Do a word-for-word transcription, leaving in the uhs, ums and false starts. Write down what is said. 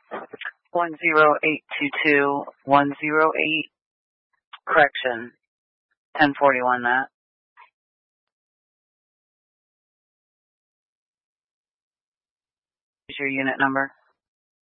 one zero eight two two, one zero eight, correction, ten forty-one, Matt. Is your unit number?